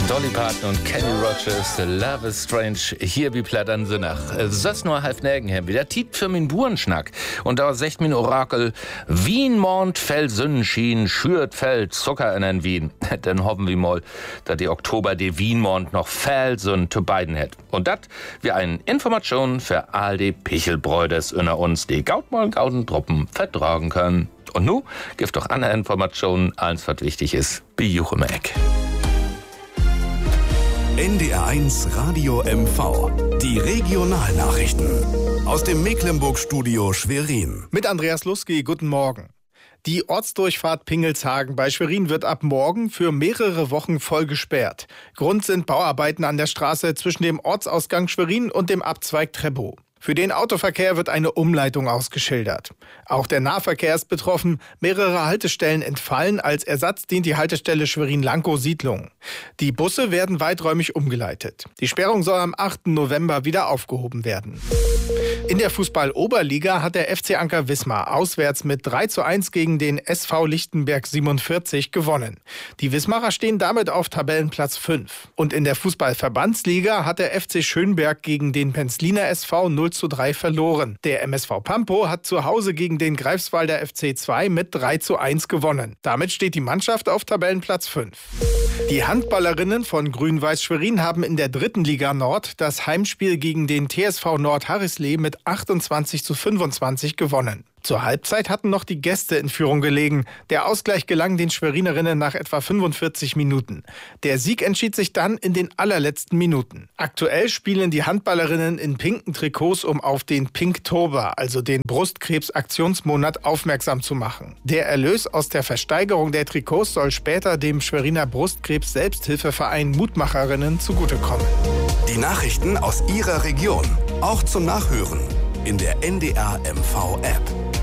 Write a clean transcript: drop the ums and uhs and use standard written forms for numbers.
Dolly Parton und Kenny Rogers, Love is Strange, hier wie plattern sie nach. Das nur halb nirgends wieder Tiet für min Burenschnack. Und da sagt min Orakel, Wien Mond fällt Sonnenschien, schürt fällt Zucker in den Wien. Dann hoffen wir mal, dass die Oktober die Wien Mond noch fällt und zu beiden hat. Und dat wir eine Information für all die Pichelbräuders unter uns, die gautmal gauden Truppen vertragen können. Und nu gibt doch andere Informationen, alles was wichtig ist, bei Juchem Eck. NDR1 Radio MV. Die Regionalnachrichten. Aus dem Mecklenburg-Studio Schwerin. Mit Andreas Lusky, guten Morgen. Die Ortsdurchfahrt Pingelshagen bei Schwerin wird ab morgen für mehrere Wochen voll gesperrt. Grund sind Bauarbeiten an der Straße zwischen dem Ortsausgang Schwerin und dem Abzweig Treppow. Für den Autoverkehr wird eine Umleitung ausgeschildert. Auch der Nahverkehr ist betroffen. Mehrere Haltestellen entfallen. Als Ersatz dient die Haltestelle Schwerin-Lankow-Siedlung. Die Busse werden weiträumig umgeleitet. Die Sperrung soll am 8. November wieder aufgehoben werden. In der Fußball-Oberliga hat der FC Anker Wismar auswärts mit 3:1 gegen den SV Lichtenberg 47 gewonnen. Die Wismarer stehen damit auf Tabellenplatz 5. Und in der Fußball-Verbandsliga hat der FC Schönberg gegen den Penzliner SV 0:3 verloren. Der MSV Pampo hat zu Hause gegen den Greifswalder FC 2 mit 3:1 gewonnen. Damit steht die Mannschaft auf Tabellenplatz 5. Die Handballerinnen von Grün-Weiß Schwerin haben in der 3. Liga Nord das Heimspiel gegen den TSV Nord-Harrisley mit 28:25 gewonnen. Zur Halbzeit hatten noch die Gäste in Führung gelegen. Der Ausgleich gelang den Schwerinerinnen nach etwa 45 Minuten. Der Sieg entschied sich dann in den allerletzten Minuten. Aktuell spielen die Handballerinnen in pinken Trikots, um auf den Pinktober, also den Brustkrebs-Aktionsmonat, aufmerksam zu machen. Der Erlös aus der Versteigerung der Trikots soll später dem Schweriner Brustkrebs-Selbsthilfeverein Mutmacherinnen zugutekommen. Die Nachrichten aus Ihrer Region, auch zum Nachhören in der NDR MV App.